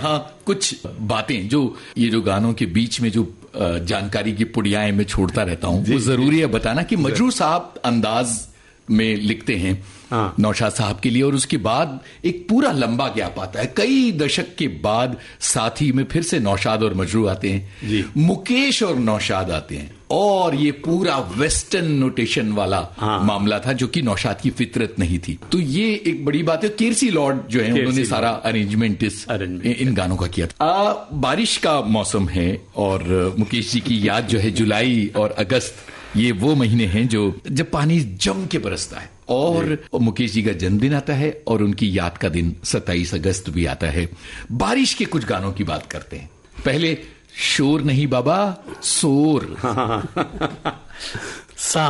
हाँ, कुछ बातें जो ये जो गानों के बीच में जो जानकारी की पुड़ियाएं मैं छोड़ता रहता हूँ, वो जरूरी है बताना कि मजरू साहब अंदाज में लिखते हैं नौशाद साहब के लिए, और उसके बाद एक पूरा लंबा गैप आता है, कई दशक के बाद साथ ही में फिर से नौशाद और मजरू आते हैं, मुकेश और नौशाद आते हैं, और ये पूरा वेस्टर्न नोटेशन वाला मामला था जो कि नौशाद की फितरत नहीं थी। तो ये एक बड़ी बात है। केरसी लॉर्ड जो है उन्होंने सारा अरेंजमेंट इन गानों का किया था। बारिश का मौसम है और मुकेश जी की याद जो है जुलाई और अगस्त, ये वो महीने हैं जब पानी जम के बरसता है, और मुकेश जी का जन्मदिन आता है और उनकी याद का दिन 27 अगस्त भी आता है। बारिश के कुछ गानों की बात करते हैं। पहले शोर नहीं बाबा, सोर।